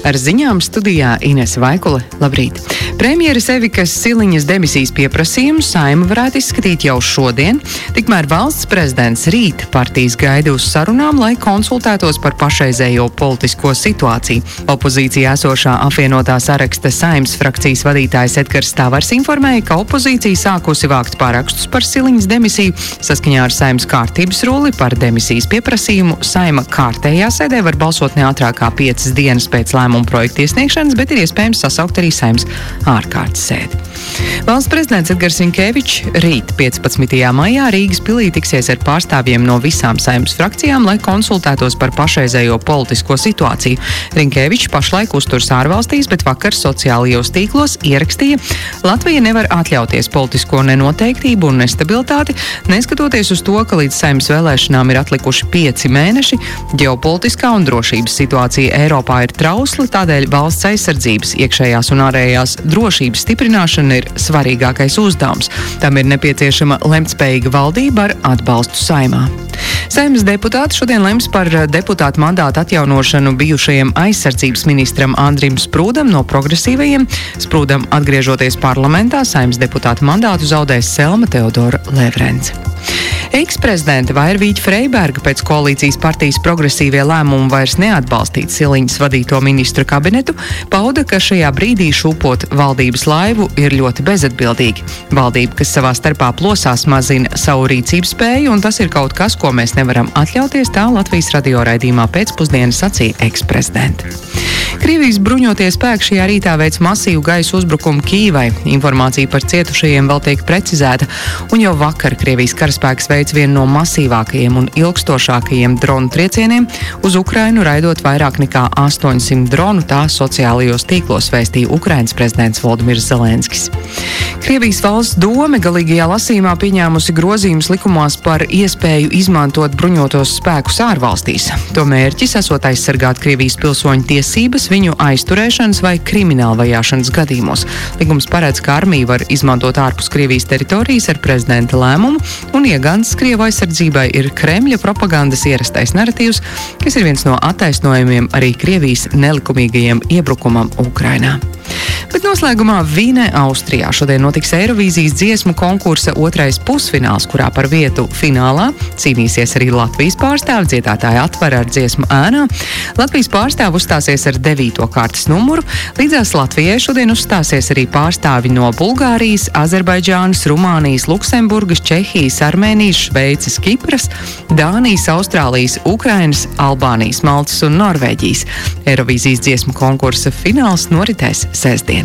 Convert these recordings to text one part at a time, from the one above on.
Ar ziņām studijā Inese Vaikule. Labrīt! Premjeras Evikas Siliņas demisijas pieprasījumu Saeima varētu izskatīt jau šodien, tikmēr valsts prezidents rīt partijas gaida uz sarunām, lai konsultētos par pašreizējo politisko situāciju. Opozīcijā esošā apvienotā saraksta Saeimas frakcijas vadītājs Edgars Tavars informēja, ka opozīcija sākusi vākt pārakstus par Siliņas demisiju. Saskaņā ar Saeimas kārtības rulli par demisijas pieprasījumu Saeima kārtējā sēdē var balsot ne ātrāk kā 5 dienas pēc lēmuma projekta iesniegšanas, bet ir iespējams sasaukt arī Saeimas ārkārtas sēdi. Valsts prezidents Edgars Rinkēvičs rīt 15. maijā Rīgas pilī tiksies ar pārstāvjiem no visām Saeimas frakcijām, lai konsultētos par pašreizējo politisko situāciju. Rinkēvičs pašlaik uzturas ārvalstīs, bet vakar sociālajos tīklos ierakstīja: Latvija nevar atļauties politisko nenoteiktību un nestabilitāti, neskatoties uz to, ka līdz Saeimas vēlēšanām ir atlikuši 5 mēneši. Ģeopolitiskā un drošības situācija Eiropā ir trausla, tādēļ valsts aizsardzības, iekšējās un ārējās drošības stiprināšana ir svarīgākais uzdevums. Tam ir nepieciešama lemtspējīga valdība ar atbalstu Saeimā. Saeimas deputāti šodien lems par deputātu mandātu atjaunošanu bijušajam aizsardzības ministram Andrim Sprūdam no progresīvajiem. Sprūdam atgriežoties parlamentā, Saeimas deputātu mandātu zaudēs Selma Teodora Levrence. Eksprezidente Vairvīķa Freiberga pēc koalīcijas partijas progresīvie lēmumi vairs neatbalstīt Siliņas vadīto ministru kabinetu, pauda, ka šajā brīdī šūpot valdības laivu ir ļoti bezatbildīgi. Valdība, kas savā starpā plosās, mazina savu rīcības spēju, un tas ir kaut kas, ko mēs nevaram atļauties, tā Latvijas radio raidījumā pēcpusdienas sacīja eksprezidente. Krievijas bruņotie spēki šajā rītā veic masīvu gaisa uzbrukumu Kīvai. Informācija par cietušajiem vēl tiek precizēta, un jau vakar Krievijas karaspēks veic vienu no masīvākajiem un ilgstošākajiem dronu triecieniem uz Ukrainu, raidot vairāk nekā 800 dronu, tā sociālajos tīklos vēstīja Ukrainas prezidents Volodimirs Zelenskis. Krievijas valsts dome galīgajā lasījumā pieņēmusi grozījumus likumās par iespēju izmantot bruņotos spēkus ārvalstīs. To mērķis esot aizsargāt Krievijas pilsoņu tiesības viņu aizturēšanas vai krimināla vajāšanas gadījumos. Likums paredz, ka armija var izmantot ārpus Krievijas teritorijas ar prezidenta lēmumu, un iegans Krievu aizsardzībai ir Kremļa propagandas ierastais naratīvs, kas ir viens no attaisnojumiem arī Krievijas nelikumīgajiem iebrukumam Ukrainā. Bet noslēgumā Vīnē, Austrijā šodien notiks Eirovīzijas dziesmu konkursa otrais pusfināls, kurā par vietu finālā cīnīsies arī Latvijas pārstāvi. Dziedātāji atver ar dziesmu Ēnā. Latvijas pārstāvi uzstāsies ar 9. kārtas numuru. Līdzās Latvijai šodien uzstāsies arī pārstāvi no Bulgārijas, Azerbaidžānas, Rumānijas, Luksemburgas, Čehijas, Armēnijas, Šveices, Kipras, Dānijas, Austrālijas, Ukrainas, Albānijas, Maltas un Norvēģijas. Eirovīzijas dziesmu konkursa fināls noritēs sestdien.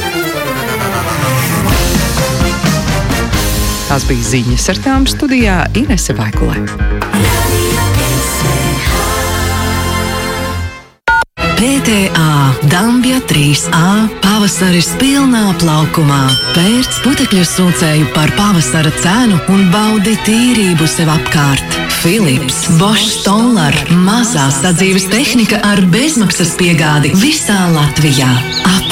Tās bija ziņas, ar tām studijā Inese Vaikule. PTA Dambja 3A pavasaris pilnā plaukumā. Pērc putekļu sūcēju par pavasara cenu un baudi tīrību sev apkārt. Philips, Bosch Stoller, mazā sadzīves tehnika ar bezmaksas piegādi visā Latvijā.